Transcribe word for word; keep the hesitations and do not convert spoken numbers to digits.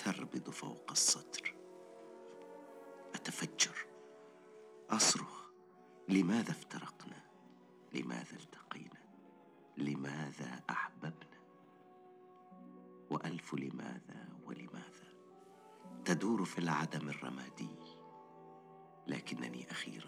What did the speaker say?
تربض فوق السطر. أتفجر، أصرخ: لماذا افترقنا؟ لماذا التقينا؟ لماذا أحببنا؟ وألف لماذا ولماذا تدور في العدم الرمادي، لكنني أخيرا